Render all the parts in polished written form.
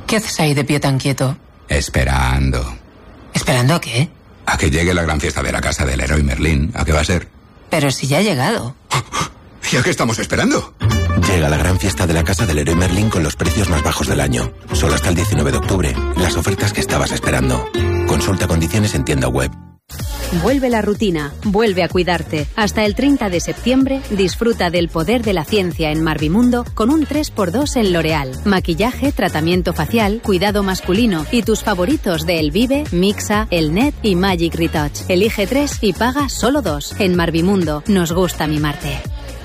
¿Qué haces ahí de pie tan quieto? Esperando. ¿Esperando a qué? A que llegue la gran fiesta de la casa del Leroy Merlin. ¿A qué va a ser? Pero si ya ha llegado. ¿Y a qué estamos esperando? Llega la gran fiesta de la casa del Leroy Merlin con los precios más bajos del año. Solo hasta el 19 de octubre. Las ofertas que estabas esperando. Consulta condiciones en tienda web. Vuelve la rutina, vuelve a cuidarte. Hasta el 30 de septiembre disfruta del poder de la ciencia en Marvimundo con un 3x2 en L'Oréal. Maquillaje, tratamiento facial, cuidado masculino y tus favoritos de El Vive, Mixa, El Net y Magic Retouch. Elige 3 y paga solo 2. En Marvimundo nos gusta mimarte.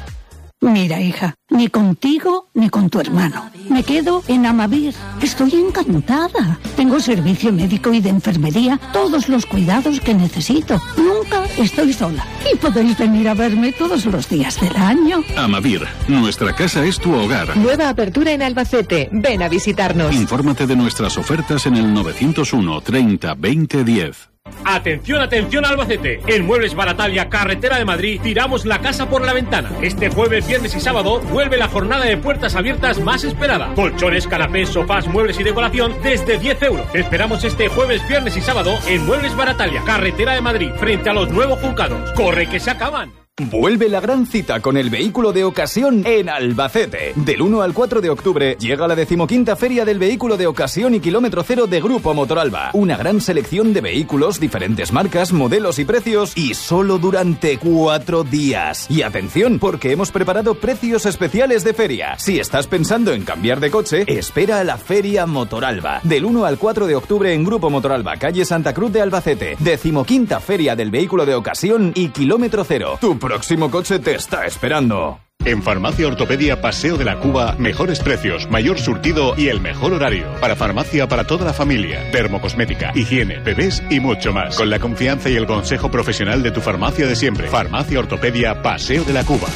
Mira, hija, ni contigo ni con tu hermano. Me quedo en Amavir. Estoy encantada. Tengo servicio médico y de enfermería, todos los cuidados que necesito. Nunca estoy sola. Y podéis venir a verme todos los días del año. Amavir, nuestra casa es tu hogar. Nueva apertura en Albacete. Ven a visitarnos. Infórmate de nuestras ofertas en el 901 30 20 10. Atención, atención Albacete. En Muebles Baratalia, carretera de Madrid, tiramos la casa por la ventana. Este jueves, viernes y sábado vuelve la jornada de puertas abiertas más esperada. Colchones, canapés, sofás, muebles y decoración desde 10 euros. Te esperamos este jueves, viernes y sábado en Muebles Baratalia, carretera de Madrid, frente a los nuevos juzgados. ¡Corre que se acaban! Vuelve la gran cita con el vehículo de ocasión en Albacete. Del 1 al 4 de octubre llega la 15ª Feria del Vehículo de Ocasión y Kilómetro Cero de Grupo Motoralba. Una gran selección de vehículos, diferentes marcas, modelos y precios y solo durante 4 días. Y atención, porque hemos preparado precios especiales de feria. Si estás pensando en cambiar de coche, espera a la Feria Motoralba. Del 1 al 4 de octubre en Grupo Motoralba, calle Santa Cruz de Albacete. 15ª Feria del Vehículo de Ocasión y Kilómetro Cero. Tu próximo coche te está esperando. En Farmacia Ortopedia Paseo de la Cuba, mejores precios, mayor surtido y el mejor horario. Para farmacia para toda la familia, dermocosmética, higiene, bebés y mucho más. Con la confianza y el consejo profesional de tu farmacia de siempre. Farmacia Ortopedia Paseo de la Cuba.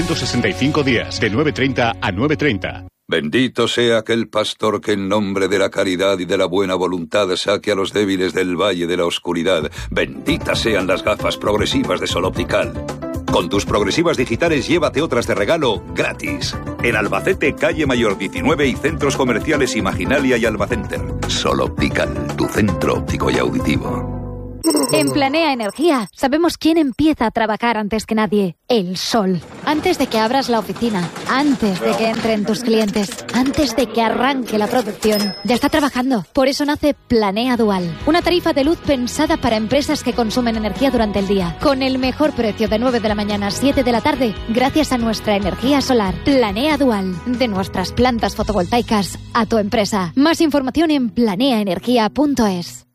365 días, de 9:30 a 9:30. Bendito sea aquel pastor que en nombre de la caridad y de la buena voluntad saque a los débiles del valle de la oscuridad. Benditas sean las gafas progresivas de Sol Optical. Con tus progresivas digitales llévate otras de regalo gratis. En Albacete, calle Mayor 19 y centros comerciales Imaginalia y Albacenter. Sol Optical, tu centro óptico y auditivo. En Planea Energía sabemos quién empieza a trabajar antes que nadie. El sol. Antes de que abras la oficina, antes de que entren tus clientes, antes de que arranque la producción, ya está trabajando. Por eso nace Planea Dual. Una tarifa de luz pensada para empresas que consumen energía durante el día. Con el mejor precio de 9 de la mañana a 7 de la tarde, gracias a nuestra energía solar. Planea Dual. De nuestras plantas fotovoltaicas a tu empresa. Más información en planeaenergia.es.